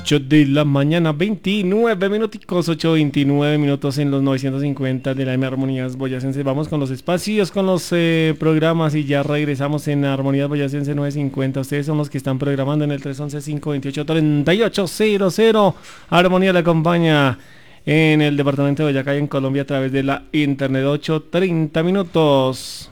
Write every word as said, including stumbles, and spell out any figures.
ocho de la mañana, veintinueve minuticos, ocho veintinueve minutos en los novecientos cincuenta de la M Armonías Boyacense. Vamos con los espacios, con los eh, programas y ya regresamos en Armonías Boyacense novecientos cincuenta. Ustedes son los que están programando en el tres once, cinco veintiocho, treinta y ocho cero cero. Armonía le acompaña en el departamento de Boyacá y en Colombia a través de la internet. Ocho treinta minutos.